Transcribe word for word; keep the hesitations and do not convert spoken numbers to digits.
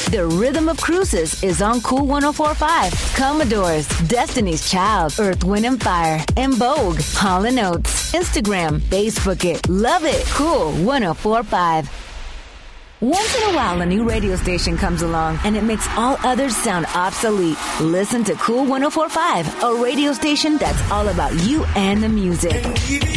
The Rhythm of Cruises is on Cool ten forty-five. Commodores, Destiny's Child, Earth, Wind and Fire, and Vogue, Hall and Oates. Instagram, Facebook it, love it. Cool ten forty-five. Once in a while, a new radio station comes along and it makes all others sound obsolete. Listen to Cool ten forty-five, a radio station that's all about you and the music.